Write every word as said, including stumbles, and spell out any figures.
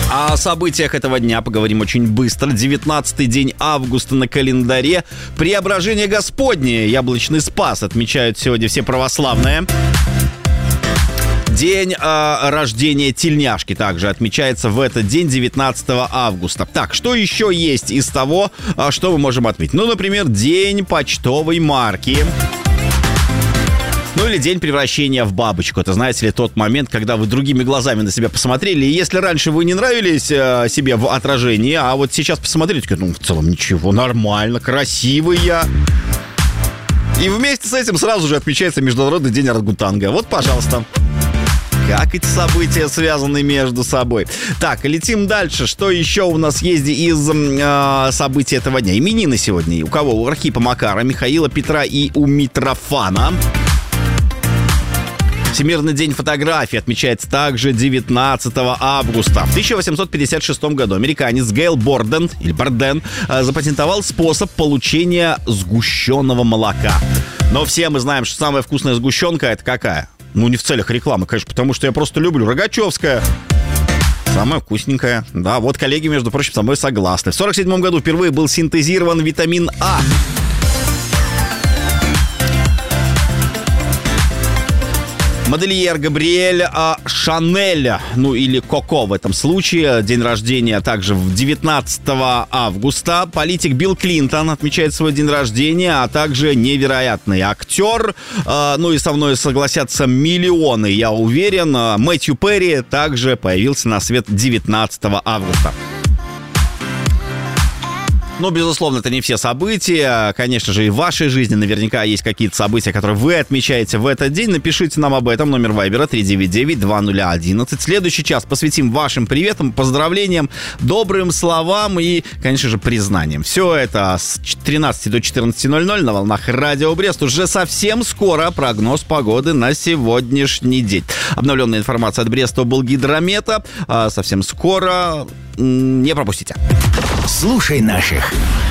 О событиях этого дня поговорим очень быстро. девятнадцатый день августа на календаре. Преображение Господне, яблочный спас, отмечают сегодня все православные. День э, рождения тельняшки также отмечается в этот день, девятнадцатого августа. Так, что еще есть из того, э, что мы можем отметить? Ну, например, день почтовой марки. Ну или день превращения в бабочку. Это, знаете ли, тот момент, когда вы другими глазами на себя посмотрели. И если раньше вы не нравились э, себе в отражении, а вот сейчас посмотрите, ну, в целом ничего, нормально, красивый я. И вместе с этим сразу же отмечается Международный день орангутанга. Вот, пожалуйста. Как эти события связаны между собой. Так, летим дальше. Что еще у нас есть из э, событий этого дня? Именины сегодня. У кого? У Архипа Макара, Михаила, Петра и у Митрофана. Всемирный день фотографии отмечается также девятнадцатого августа. В тысяча восемьсот пятьдесят шестом году американец Гейл Борден, или Борден, запатентовал способ получения сгущенного молока. Но все мы знаем, что самая вкусная сгущенка — это какая? Ну, не в целях рекламы, конечно, потому что я просто люблю Рогачевская. Самая вкусненькая. Да, вот коллеги, между прочим, со мной согласны. В сорок седьмом году впервые был синтезирован витамин А. Модельер Габриэль а, Шанель, ну или Коко в этом случае, день рождения также в девятнадцатого августа. Политик Билл Клинтон отмечает свой день рождения, а также невероятный актер, а, ну и со мной согласятся миллионы, я уверен, Мэтью Перри также появился на свет девятнадцатого августа. Ну, безусловно, это не все события. Конечно же, и в вашей жизни наверняка есть какие-то события, которые вы отмечаете в этот день. Напишите нам об этом. Номер вайбера три девять девять два ноль один. Следующий час посвятим вашим приветам, поздравлениям, добрым словам и, конечно же, признаниям. Все это с тринадцати до четырнадцати ноль ноль на волнах Радио Брест. Уже совсем скоро прогноз погоды на сегодняшний день. Обновленная информация от Брест-Облгидромета. Совсем скоро. Не пропустите. Слушай наших.